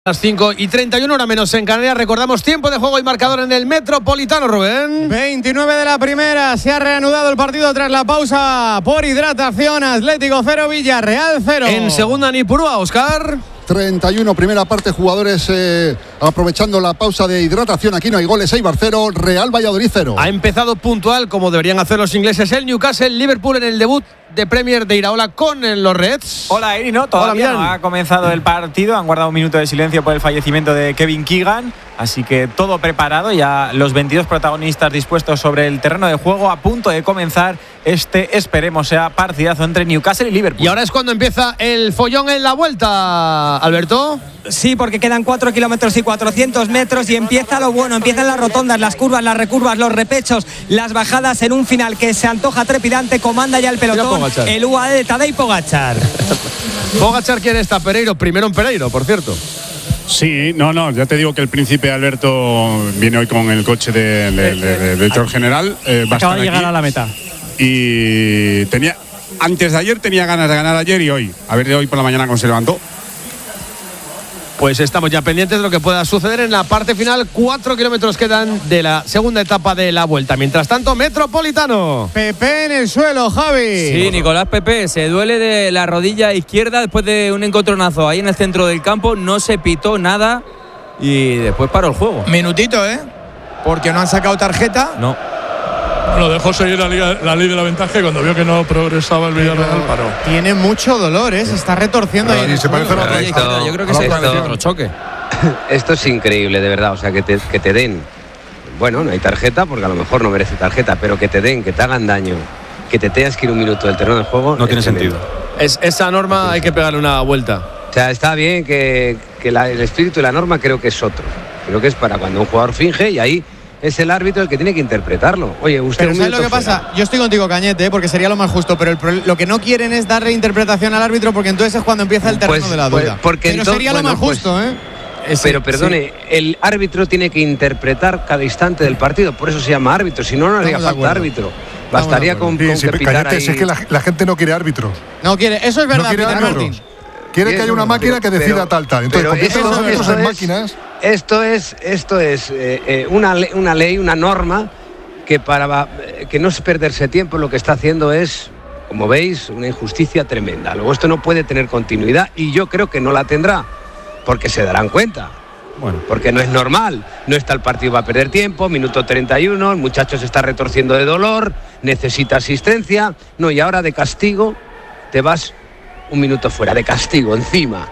Las 5:31, hora menos en Canarias. Recordamos tiempo de juego y marcador en el Metropolitano, Rubén. 29 de la primera. Se ha reanudado el partido tras la pausa por hidratación. Atlético 0, Villarreal 0. En segunda Nipurúa, Óscar. 31, primera parte, jugadores aprovechando la pausa de hidratación. Aquí no hay goles, Eibar 0, Real Valladolid 0. Ha empezado puntual, como deberían hacer los ingleses, el Newcastle. Liverpool en el debut de Premier de Iraola con los Reds. Hola, Eri, no, todavía no ha comenzado el partido. Han guardado un minuto de silencio por el fallecimiento de Kevin Keegan. Así que todo preparado, ya los 22 protagonistas dispuestos sobre el terreno de juego, a punto de comenzar esperemos sea partidazo entre Newcastle y Liverpool. Y ahora es cuando empieza el follón en la vuelta, Alberto. Sí, porque quedan 4 kilómetros y 400 metros y empieza lo bueno, empiezan las rotondas, las curvas, las recurvas, los repechos, las bajadas en un final que se antoja trepidante. Comanda ya el pelotón, el UAE de Tadej Pogačar. Pogačar quiere estar Pereiro, primero en Pereiro, por cierto. Sí, no, ya te digo que el príncipe Alberto viene hoy con el coche de director general. Acaba de llegar a la meta. Y antes de ayer tenía ganas de ganar ayer y hoy. A ver de hoy por la mañana cómo se levantó. Pues estamos ya pendientes de lo que pueda suceder en la parte final. 4 kilómetros quedan de la segunda etapa de la vuelta. Mientras tanto, Metropolitano. Pepe en el suelo, Javi. Sí, Nicolás Pepe se duele de la rodilla izquierda después de un encontronazo ahí en el centro del campo. No se pitó nada y después paró el juego. Minutito, porque no han sacado tarjeta. No. Lo dejó seguir la ley de la ventaja y cuando vio que no progresaba el Villarreal paró. Tiene mucho dolor, se está retorciendo ahí. Y se parece a la otra. Yo creo que se parece a otro choque. Esto es increíble, de verdad. O sea, que te den. Bueno, no hay tarjeta porque a lo mejor no merece tarjeta, pero que te den, que te hagan daño, que te tengas que ir un minuto del terreno del juego. No tiene sentido. Esa norma hay que pegarle una vuelta. O sea, está bien que el espíritu de la norma creo que es otro. Creo que es para cuando un jugador finge y ahí es el árbitro el que tiene que interpretarlo. Oye, usted. Pero ¿sabes lo que pasa? Yo estoy contigo, Cañete, porque sería lo más justo, pero lo que no quieren es darle interpretación al árbitro porque entonces es cuando empieza el terreno de la duda. Pero sería lo más justo, Pero perdone, el árbitro tiene que interpretar cada instante del partido, por eso se llama árbitro, si no, no haría falta árbitro. Bastaría con que pitara ahí. Es que la gente no quiere árbitros. No quiere, eso es verdad, Peter Martín. Quiere que haya una máquina que decida tal. Entonces, convierte los árbitros en máquinas. Esto es una ley, una norma que para que no se perderse tiempo lo que está haciendo es, como veis, una injusticia tremenda. Luego esto no puede tener continuidad y yo creo que no la tendrá, porque se darán cuenta. Bueno, porque no es normal, no está el partido, va a perder tiempo, minuto 31, el muchacho se está retorciendo de dolor, necesita asistencia, y ahora de castigo te vas un minuto fuera, de castigo, encima.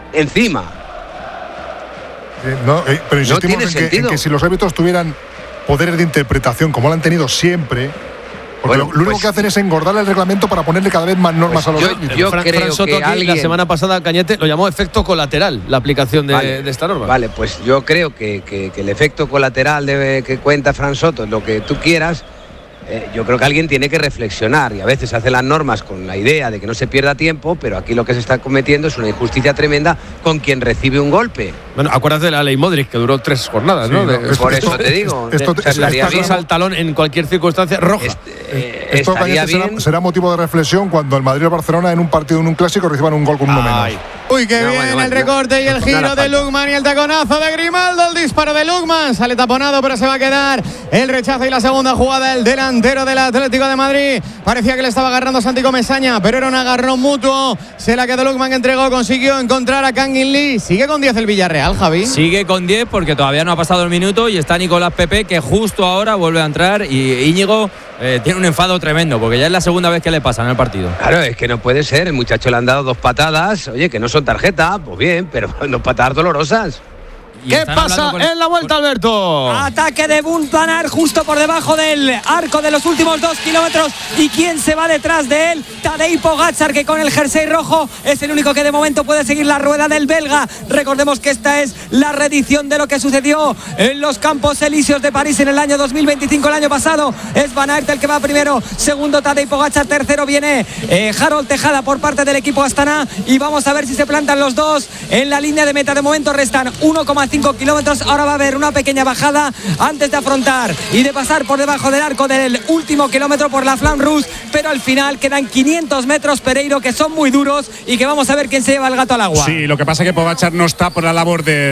Pero insistimos en que si los árbitros tuvieran poderes de interpretación, como lo han tenido siempre, porque lo único que hacen es engordar el reglamento para ponerle cada vez más normas a los árbitros. Yo creo Fran Soto que aquí, la semana pasada, Cañete lo llamó efecto colateral, la aplicación de esta norma. Vale, pues yo creo que el efecto colateral que cuenta Fran Soto, lo que tú quieras. Yo creo que alguien tiene que reflexionar y a veces hace las normas con la idea de que no se pierda tiempo, pero aquí lo que se está cometiendo es una injusticia tremenda con quien recibe un golpe. Bueno, acuérdate de la ley Modric, que duró 3 jornadas, ¿no? Por eso te digo. Esto al talón en cualquier circunstancia roja. Esto será motivo de reflexión cuando el Madrid o Barcelona en un partido, en un clásico, reciban un gol con uno menos. Uy, qué bien el recorte y el giro de Lukman y el taconazo de Grimaldo, el disparo de Lukman, sale taponado pero se va a quedar el rechazo y la segunda jugada, el delantero del Atlético de Madrid, parecía que le estaba agarrando Santi Comesaña, pero era un agarrón mutuo, se la quedó Lukman, que entregó, consiguió encontrar a Kangin Lee. Sigue con 10 el Villarreal, Javi. Sigue con 10 porque todavía no ha pasado el minuto y está Nicolás Pepe, que justo ahora vuelve a entrar, y Íñigo tiene un enfado tremendo porque ya es la segunda vez que le pasa en el partido. Claro, es que no puede ser, el muchacho le han dado 2 patadas, oye, que no son tarjeta, pues bien, pero 2 patadas dolorosas. ¿Qué pasa en la vuelta, Alberto? Ataque de Wout van Aert justo por debajo del arco de los últimos 2 kilómetros. ¿Y quién se va detrás de él? Tadej Pogačar, que con el jersey rojo es el único que de momento puede seguir la rueda del belga. Recordemos que esta es la reedición de lo que sucedió en los Campos Elíseos de París en el año 2025, el año pasado. Es Van Aert el que va primero, segundo Tadej Pogačar, tercero viene Harold Tejada por parte del equipo Astana. Y vamos a ver si se plantan los dos en la línea de meta. De momento restan 1,5 kilómetros. Ahora va a haber una pequeña bajada antes de afrontar y de pasar por debajo del arco del último kilómetro por la Flamme Rouge, pero al final quedan 500 metros, Pereiro, que son muy duros y que vamos a ver quién se lleva el gato al agua. Sí, lo que pasa es que Pogačar no está por la labor de